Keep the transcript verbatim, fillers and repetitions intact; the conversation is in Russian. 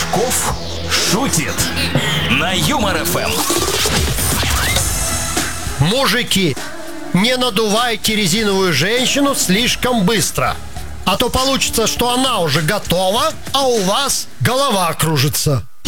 Кошельков шутит на Юмор эф эм. Мужики, не надувайте резиновую женщину слишком быстро, а то получится, что она уже готова, а у вас голова кружится.